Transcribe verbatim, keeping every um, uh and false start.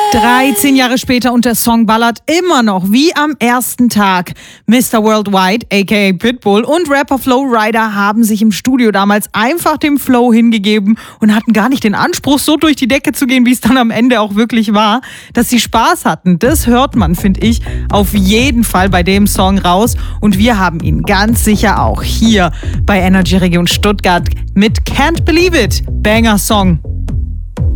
dreizehn Jahre später und der Song ballert immer noch wie am ersten Tag. Mister Worldwide, aka Pitbull, und Rapper Flo Rida haben sich im Studio damals einfach dem Flow hingegeben und hatten gar nicht den Anspruch, so durch die Decke zu gehen, wie es dann am Ende auch wirklich war. Dass sie Spaß hatten, das hört man, finde ich, auf jeden Fall bei dem Song raus. Und wir haben ihn ganz sicher auch hier bei Energy Region Stuttgart mit Can't Believe It, Banger Song.